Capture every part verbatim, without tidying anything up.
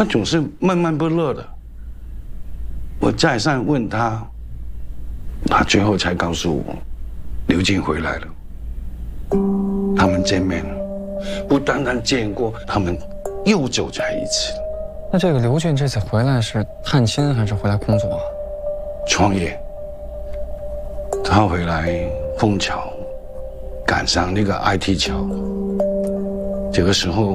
他总是闷闷不乐的。我再三问他，他最后才告诉我，刘静回来了。他们见面了，不单单见过，他们又走在一起了。 那这个刘俊这次回来是探亲还是回来工作啊？ 创业。他回来碰巧赶上那个 I T 潮，这个时候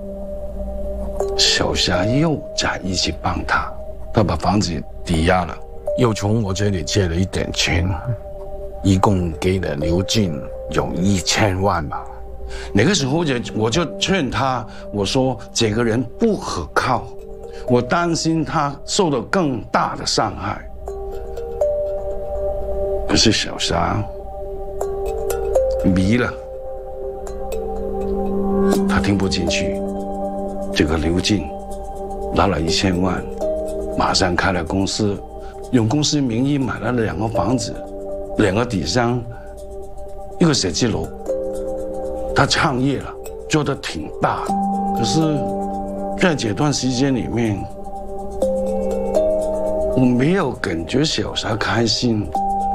小霞又在一起帮他，他把房子抵押了，又从我这里借了一点钱，一共给了刘俊有一千万吧。那个时候就我就劝他，我说这个人不可靠，我担心他受到更大的伤害。可是小霞迷了，他听不进去。这个刘静拿了一千万，马上开了公司，用公司名义买了两个房子，两个底商，一个写字楼。他创业了，做得挺大，可是在这段时间里面，我没有感觉小霞开心。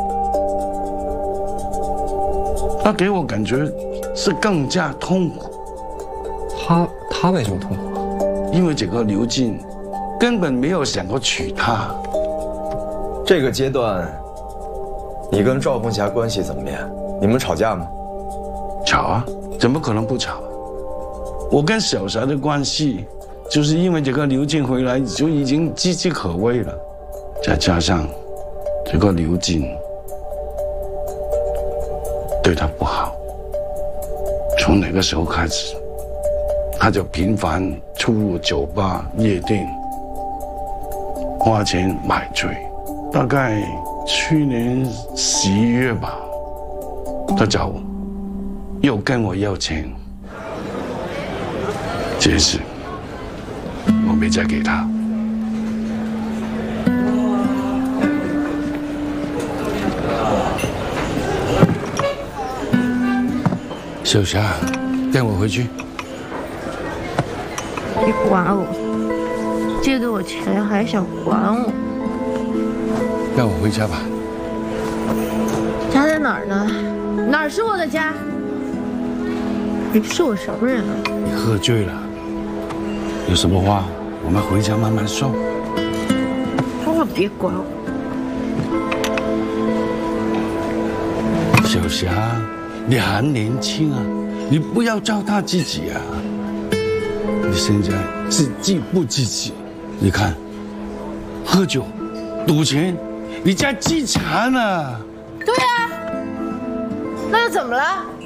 他给我感觉是更加痛苦。 他他为什么痛苦？ 因为这个刘静根本没有想过娶她。 这个阶段，你跟赵凤霞关系怎么样？你们吵架吗？ 吵啊，怎么可能不吵？我跟小霞的关系，就是因为这个刘静回来就已经岌岌可危了，再加上这个刘静对他不好，从那个时候开始，他就频繁出入酒吧、夜店，花钱买醉。大概去年十一月吧，他找我，又跟我要钱。这次我没再给他。小霞，跟我回去。 你管我？借给我钱还想管我？ 让我回家吧。 家在哪儿呢？哪儿是我的家？你是我什么人啊？ 你喝醉了，有什么话我们回家慢慢说。 说话别管我。 小霞。你还年轻啊，你不要糟蹋自己啊！你现在是积不积极？你看，喝酒、赌钱，你在积财呢。 对啊，那又怎么了？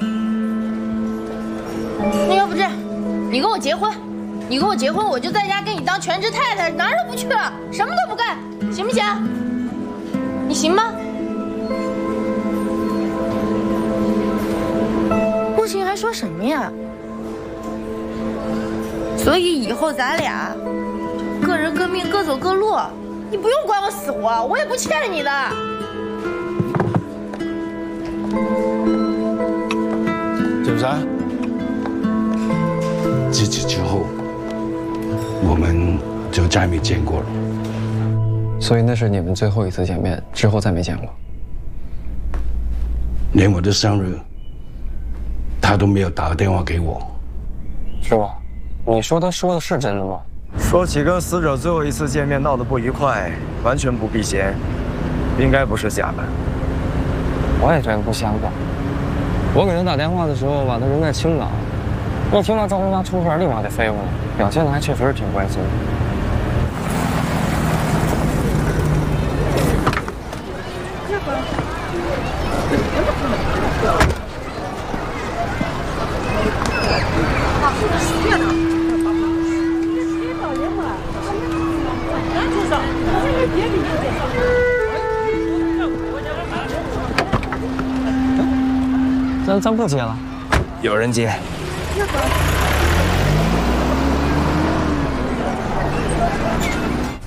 那要不这样，你跟我结婚，你跟我结婚，我就在家给你当全职太太，哪儿都不去了，什么都不干，行不行？你行吗？不行还说什么呀？所以以后咱俩各人各命，各走各路，你不用管我死活，我也不欠你的。 小霞，自此之后，我们就再没见过了。 所以那是你们最后一次见面，之后再没见过。 连我的生日，他都没有打电话给我。 师傅，你说他说的是真的吗？ 说起跟死者最后一次见面闹得不愉快，完全不避嫌，应该不是假的。 我也觉得不像吧。我给他打电话的时候吧，他人在青岛，一听到赵红霞出事，立马就飞过来，表现的还确实是挺关心的。咱咱不接了， 有人接。